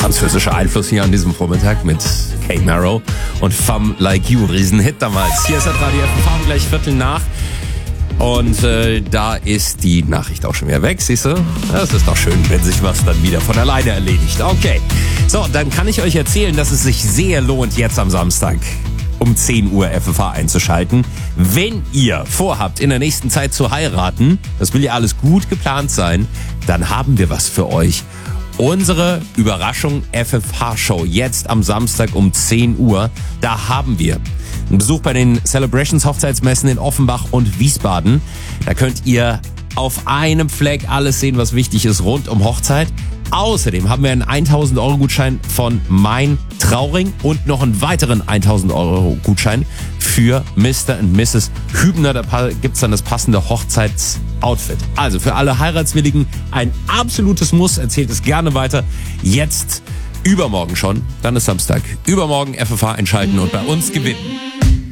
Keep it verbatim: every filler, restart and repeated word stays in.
französischer Einfluss hier an diesem Vormittag mit Kate Marrow und Femme Like You, Riesenhit damals. Hier ist das Radio F M V, gleich Viertel nach. Und äh, da ist die Nachricht auch schon wieder weg, siehst du? Das ist doch schön, wenn sich was dann wieder von alleine erledigt. Okay, so, dann kann ich euch erzählen, dass es sich sehr lohnt, jetzt am Samstag um zehn Uhr F M V einzuschalten. Wenn ihr vorhabt, in der nächsten Zeit zu heiraten, das will ja alles gut geplant sein, dann haben wir was für euch. Unsere Überraschung F M V-Show jetzt am Samstag um zehn Uhr. Da haben wir einen Besuch bei den Celebrations Hochzeitsmessen in Offenbach und Wiesbaden. Da könnt ihr auf einem Fleck alles sehen, was wichtig ist rund um Hochzeit. Außerdem haben wir einen tausend Euro Gutschein von Mein Trauring und noch einen weiteren tausend Euro Gutschein für Mister und Misses Hübner. Da gibt's dann das passende Hochzeitsoutfit. Also für alle Heiratswilligen ein absolutes Muss. Erzählt es gerne weiter. Jetzt, übermorgen schon, dann ist Samstag. Übermorgen F M V einschalten und bei uns gewinnen.